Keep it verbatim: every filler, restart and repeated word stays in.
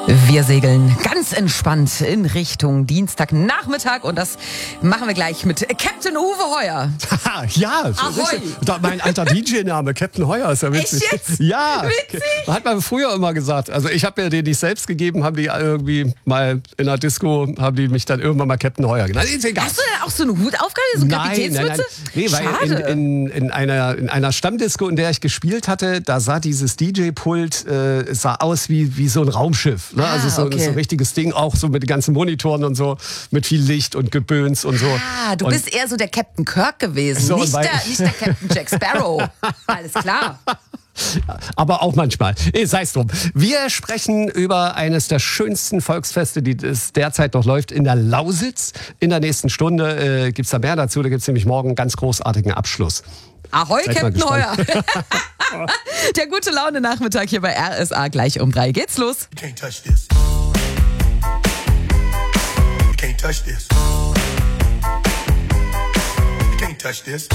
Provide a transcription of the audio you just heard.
Wir segeln ganz entspannt in Richtung Dienstagnachmittag und das machen wir gleich mit Captain Uwe Heuer. Ja, Ahoi. Da, mein alter D J-Name, Captain Heuer, ist ja witzig. Echt jetzt? Ja, Witzig. Hat man früher immer gesagt. Also ich habe mir den nicht selbst gegeben, haben die irgendwie mal in der Disco, haben die mich dann irgendwann mal Captain Heuer genannt. Ist egal. Hast du denn auch so eine Hutaufgabe, so eine Nein, nein, nein. Kapitänsmütze? Nee, weil in, Schade. in, in, einer, in einer Stammdisco, in der ich gespielt hatte, da sah dieses D J-Pult äh, sah aus wie, wie so ein Raumschiff. Ne? Ah, also so, okay. so ein richtiges Ding, auch so mit den ganzen Monitoren und so, mit viel Licht und Geböns und so. Ah, du und bist eher so der Captain Kirk gewesen, So, nicht, weil- der, nicht der Captain Jack Sparrow. Alles klar. Aber auch manchmal. Sei es drum. Wir sprechen über eines der schönsten Volksfeste, die es derzeit noch läuft, in der Lausitz. In der nächsten Stunde äh, gibt es da mehr dazu. Da gibt es nämlich morgen einen ganz großartigen Abschluss. Ahoi, Seid mal Captain Heuer. gespannt. Der gute Laune-Nachmittag hier bei R S A. Gleich um drei geht's los. You can't touch this. You can't touch this. You can't touch this.